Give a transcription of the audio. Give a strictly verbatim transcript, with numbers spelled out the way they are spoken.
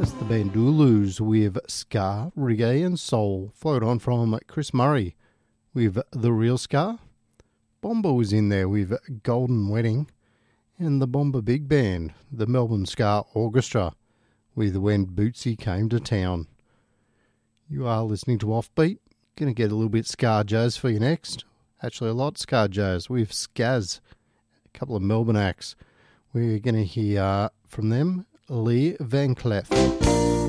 That's the Bandulus with Ska, Reggae and Soul. Followed on from Chris Murray with The Real Ska. Bomba was in there with Golden Wedding. And the Bomba Big Band, the Melbourne Ska Orchestra, with When Bootsy Came to Town. You are listening to Offbeat. Going to get a little bit ska jazz for you next. Actually, a lot ska jazz with Skaz, a couple of Melbourne acts. We're going to hear from them, Lee Van Cleef.